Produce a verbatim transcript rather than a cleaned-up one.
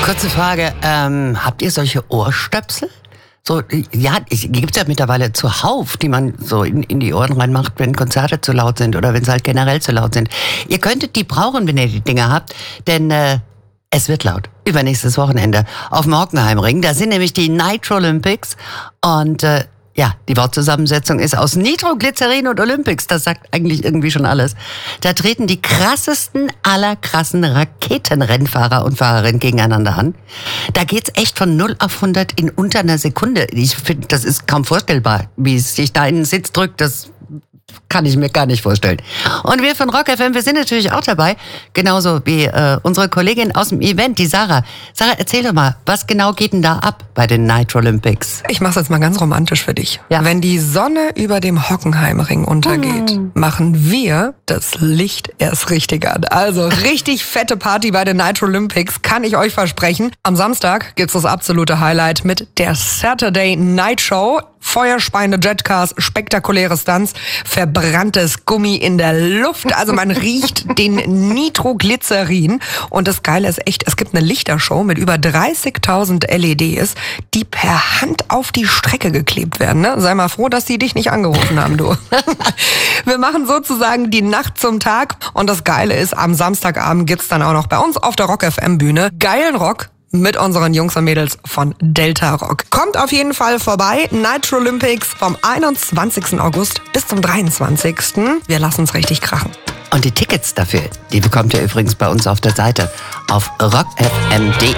Kurze Frage, ähm, habt ihr solche Ohrstöpsel? So, ja, gibt es ja mittlerweile zuhauf, die man so in, in die Ohren reinmacht, wenn Konzerte zu laut sind oder wenn sie halt generell zu laut sind. Ihr könntet die brauchen, wenn ihr die Dinger habt, denn äh, es wird laut. Übernächstes Wochenende auf dem Hockenheimring. Da sind nämlich die Nitro Olympics und äh, ja, die Wortzusammensetzung ist aus Nitroglycerin und Olympics. Das sagt eigentlich irgendwie schon alles. Da treten die krassesten aller krassen Raketenrennfahrer und Fahrerinnen gegeneinander an. Da geht's echt von null auf hundert in unter einer Sekunde. Ich finde, das ist kaum vorstellbar, wie es sich da in den Sitz drückt. Das kann ich mir gar nicht vorstellen. Und wir von Rock F M, wir sind natürlich auch dabei, genauso wie äh, unsere Kollegin aus dem Event, die Sarah. Sarah, erzähl doch mal, was genau geht denn da ab bei den Nitro Olympics? Ich mach's jetzt mal ganz romantisch für dich. Ja. Wenn die Sonne über dem Hockenheimring untergeht, hm. machen wir das Licht erst richtig an. Also richtig fette Party bei den Nitro Olympics, kann ich euch versprechen. Am Samstag gibt's das absolute Highlight mit der Saturday Night Show. Feuerspeiende Jetcars, spektakuläre Stunts, verbranntes Gummi in der Luft. Also man riecht den Nitroglycerin. Und das Geile ist echt, es gibt eine Lichtershow mit über dreißigtausend L E Ds, die per Hand auf die Strecke geklebt werden. Ne? Sei mal froh, dass die dich nicht angerufen haben, du. Wir machen sozusagen die Nacht zum Tag. Und das Geile ist, am Samstagabend gibt's dann auch noch bei uns auf der Rock F M Bühne geilen Rock mit unseren Jungs und Mädels von Delta Rock. Kommt auf jeden Fall vorbei. Nitro Olympics vom einundzwanzigsten August bis zum dreiundzwanzigsten Wir lassen es richtig krachen. Und die Tickets dafür, die bekommt ihr übrigens bei uns auf der Seite auf rock f m punkt d e.